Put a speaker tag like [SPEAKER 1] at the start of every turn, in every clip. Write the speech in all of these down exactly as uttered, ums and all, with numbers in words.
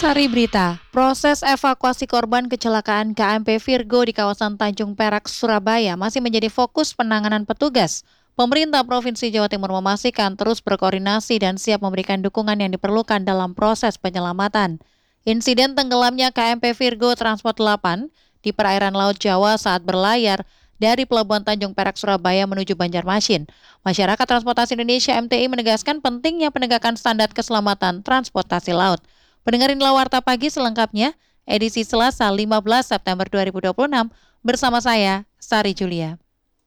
[SPEAKER 1] Sari Berita, proses evakuasi korban kecelakaan K M P Virgo di kawasan Tanjung Perak, Surabaya masih menjadi fokus penanganan petugas. Pemerintah Provinsi Jawa Timur memastikan terus berkoordinasi dan siap memberikan dukungan yang diperlukan dalam proses penyelamatan. Insiden tenggelamnya K M P Virgo Transport delapan di perairan Laut Jawa saat berlayar dari Pelabuhan Tanjung Perak, Surabaya menuju Banjarmasin. Masyarakat Transportasi Indonesia M T I menegaskan pentingnya penegakan standar keselamatan transportasi laut. Pendengarin Warta Pagi selengkapnya, edisi Selasa lima belas September dua ribu dua puluh enam, bersama saya, Sari Julia.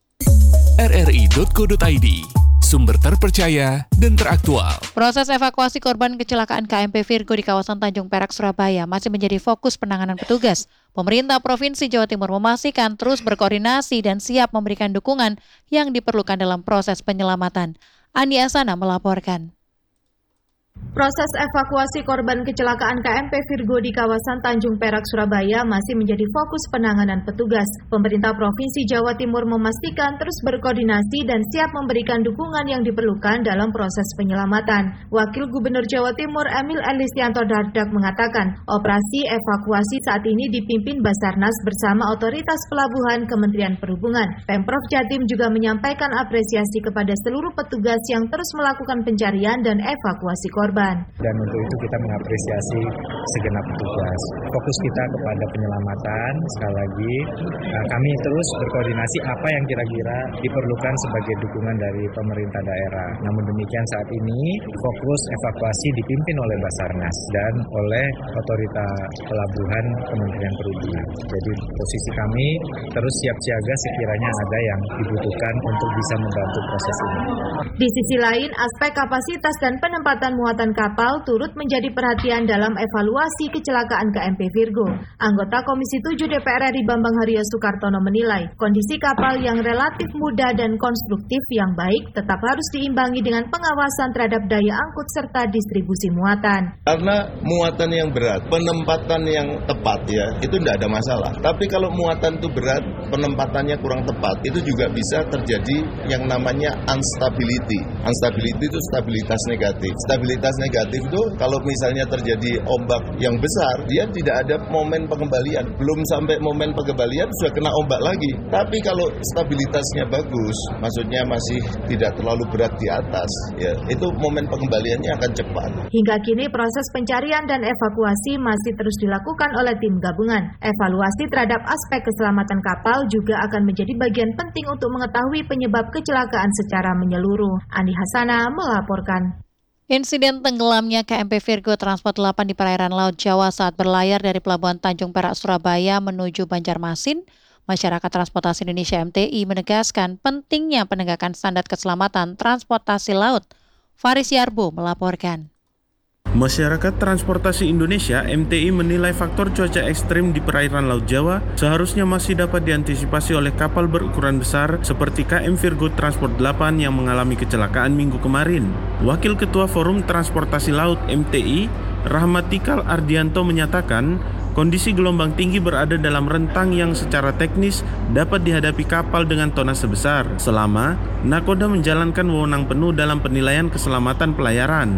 [SPEAKER 2] R R I titik co titik I D, sumber terpercaya dan teraktual.
[SPEAKER 1] Proses evakuasi korban kecelakaan K M P Virgo di kawasan Tanjung Perak, Surabaya masih menjadi fokus penanganan petugas. Pemerintah Provinsi Jawa Timur memastikan terus berkoordinasi dan siap memberikan dukungan yang diperlukan dalam proses penyelamatan. Andi Asana melaporkan.
[SPEAKER 3] Proses evakuasi korban kecelakaan K M P Virgo di kawasan Tanjung Perak, Surabaya masih menjadi fokus penanganan petugas. Pemerintah Provinsi Jawa Timur memastikan terus berkoordinasi dan siap memberikan dukungan yang diperlukan dalam proses penyelamatan. Wakil Gubernur Jawa Timur Emil Elistianto Dardak mengatakan, operasi evakuasi saat ini dipimpin Basarnas bersama otoritas pelabuhan Kementerian Perhubungan. Pemprov Jatim juga menyampaikan apresiasi kepada seluruh petugas yang terus melakukan pencarian dan evakuasi korban. Korban.
[SPEAKER 4] Dan untuk itu kita mengapresiasi segenap petugas. Fokus kita kepada penyelamatan, sekali lagi kami terus berkoordinasi apa yang kira-kira diperlukan sebagai dukungan dari pemerintah daerah. Namun demikian saat ini fokus evakuasi dipimpin oleh Basarnas dan oleh Otoritas Pelabuhan Kementerian Perhubungan. Jadi posisi kami terus siap siaga sekiranya ada yang dibutuhkan untuk bisa membantu proses ini.
[SPEAKER 3] Di sisi lain, aspek kapasitas dan penempatan muatan kapal turut menjadi perhatian dalam evaluasi kecelakaan K M P Virgo. Anggota Komisi tujuh D P R R I Bambang Haryo Sukartono menilai, kondisi kapal yang relatif mudah dan konstruktif yang baik tetap harus diimbangi dengan pengawasan terhadap daya angkut serta distribusi muatan.
[SPEAKER 5] Karena muatan yang berat, penempatan yang tepat ya, itu tidak ada masalah. Tapi kalau muatan itu berat, penempatannya kurang tepat, itu juga bisa terjadi yang namanya instability. Instability itu stabilitas negatif. Stabilitas negatif itu kalau misalnya terjadi ombak yang besar, dia tidak ada momen pengembalian. Belum sampai momen pengembalian sudah kena ombak lagi. Tapi kalau stabilitasnya bagus, maksudnya masih tidak terlalu berat di atas, ya, itu momen pengembaliannya akan cepat.
[SPEAKER 3] Hingga kini proses pencarian dan evakuasi masih terus dilakukan oleh tim gabungan. Evaluasi terhadap aspek keselamatan kapal juga akan menjadi bagian penting untuk mengetahui penyebab kecelakaan secara menyeluruh. Andi Hasana melaporkan.
[SPEAKER 1] Insiden tenggelamnya K M P Virgo Transport delapan di perairan Laut Jawa saat berlayar dari Pelabuhan Tanjung Perak, Surabaya menuju Banjarmasin, masyarakat Transportasi Indonesia M T I menegaskan pentingnya penegakan standar keselamatan transportasi laut. Faris Yarbo melaporkan.
[SPEAKER 6] Masyarakat Transportasi Indonesia M T I menilai faktor cuaca ekstrim di perairan Laut Jawa seharusnya masih dapat diantisipasi oleh kapal berukuran besar seperti K M Virgo Transport delapan yang mengalami kecelakaan minggu kemarin. Wakil Ketua Forum Transportasi Laut M T I, Rahmatikal Ardianto menyatakan, kondisi gelombang tinggi berada dalam rentang yang secara teknis dapat dihadapi kapal dengan tonase besar selama nakoda menjalankan wewenang penuh dalam penilaian keselamatan pelayaran.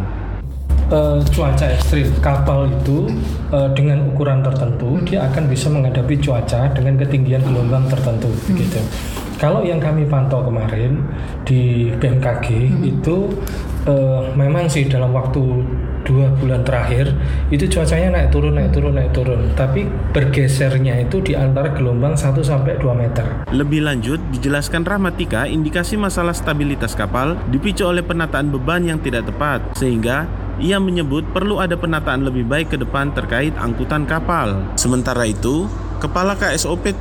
[SPEAKER 7] Uh, cuaca ekstrim kapal itu uh, dengan ukuran tertentu dia akan bisa menghadapi cuaca dengan ketinggian gelombang tertentu hmm. begitu. Kalau yang kami pantau kemarin di B M K G hmm. itu uh, memang sih dalam waktu dua bulan terakhir itu cuacanya naik turun naik turun naik turun, tapi bergesernya itu di antara gelombang satu sampai dua meter.
[SPEAKER 6] Lebih lanjut dijelaskan Rahmatika, indikasi masalah stabilitas kapal dipicu oleh penataan beban yang tidak tepat, sehingga ia menyebut perlu ada penataan lebih baik ke depan terkait angkutan kapal. Sementara itu, Kepala K S O P